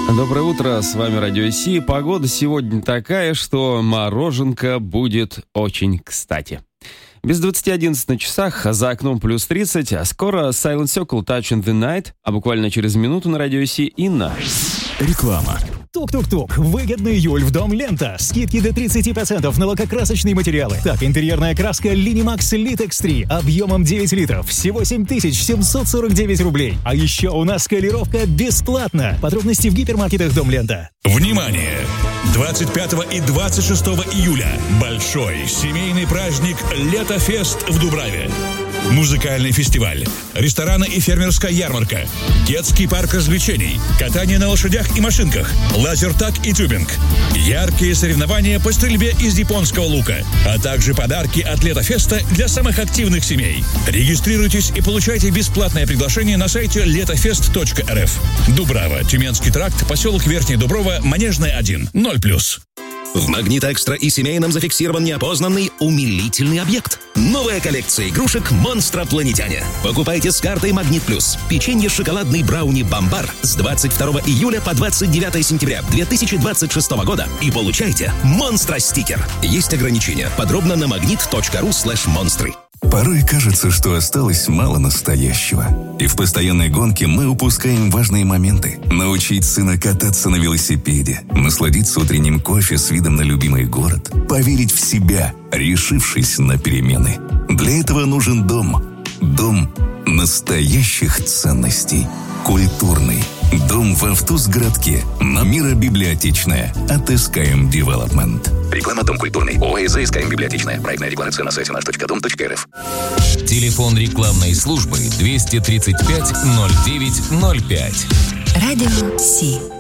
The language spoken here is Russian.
Доброе утро, с вами Радио Си. Погода сегодня такая, что мороженка будет очень кстати. Без 20:11 на часах, за окном плюс 30, а скоро Silent Circle Touch in the Night, а буквально через минуту на Радио Си Инна. Реклама. Тук-тук-тук. Выгодный июль в Дом Лента. Скидки до 30% на лакокрасочные материалы. Так, интерьерная краска Linimax Litex 3 объемом 9 литров. Всего 7749 рублей. А еще у нас скалировка бесплатно. Подробности в гипермаркетах Дом Лента. Внимание! 25 и 26 июля большой семейный праздник «Летофест» в Дубраве. Музыкальный фестиваль, рестораны и фермерская ярмарка, детский парк развлечений, катание на лошадях и машинках, лазертаг и тюбинг, яркие соревнования по стрельбе из японского лука, а также подарки от Летофеста для самых активных семей. Регистрируйтесь и получайте бесплатное приглашение на сайте letofest.rf. Дубрава, Тюменский тракт, поселок Верхняя Дуброва, Манежная 1, 0+. В «Магнит Экстра» и семейном зафиксирован неопознанный умилительный объект. Новая коллекция игрушек «Монстропланетяне». Покупайте с картой «Магнит Плюс». Печенье шоколадный брауни «Бомбар» с 22 июля по 29 сентября 2026 года и получайте «Монстро-стикер». Есть ограничения. Подробно на magnet.ru/монстры. Порой кажется, что осталось мало настоящего. И в постоянной гонке мы упускаем важные моменты. Научить сына кататься на велосипеде, насладиться утренним кофе с видом на любимый город, поверить в себя, решившись на перемены. Для этого нужен дом. Дом настоящих ценностей. Культурный. Дом в Автузгородке. На Мира-библиотечная. От SKM Development. Реклама «Дом культурный». ОАЭ «СКМ Библиотечная». Проектная рекламация на сайте наш.дом.рф. Телефон рекламной службы 235 09 05. Радио Си.